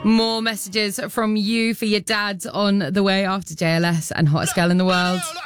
More messages from you for your dad on the way after JLS and Hottest Girl in the World.